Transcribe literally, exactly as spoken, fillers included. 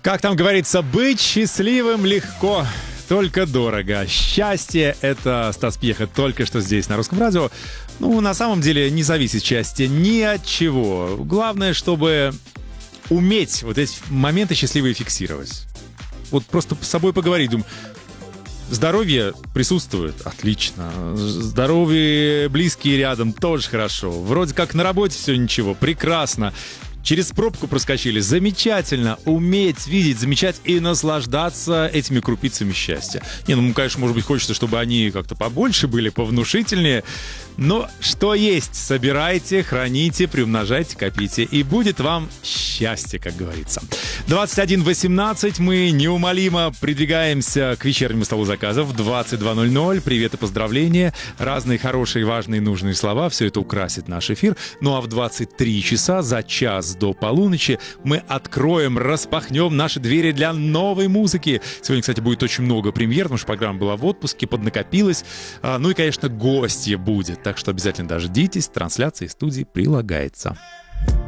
Как там говорится, быть счастливым легко, только дорого. Счастье — это Стас Пьеха только что здесь, на Русском радио. Ну, на самом деле, не зависит счастье ни от чего. Главное, чтобы уметь вот эти моменты счастливые фиксировать. Вот просто с собой поговорить, думаю, здоровье присутствует, отлично. Здоровье близкие рядом, тоже хорошо. Вроде как на работе все ничего, прекрасно. Через пробку проскочили, замечательно. Уметь видеть, замечать и наслаждаться этими крупицами счастья. Не, ну, конечно, может быть, хочется, чтобы они как-то побольше были, повнушительнее. Но что есть, собирайте, храните, приумножайте, копите. И будет вам счастье, как говорится. двадцать один восемнадцать, мы неумолимо придвигаемся к вечернему столу заказов. двадцать два ноль ноль, привет и поздравления. Разные хорошие, важные, нужные слова. Все это украсит наш эфир. Ну а в двадцать три часа, за час до полуночи, мы откроем, распахнем наши двери для новой музыки. Сегодня, кстати, будет очень много премьер, потому что программа была в отпуске, поднакопилась. Ну и, конечно, гостья будет. Так что обязательно дождитесь. Трансляция из студии прилагается.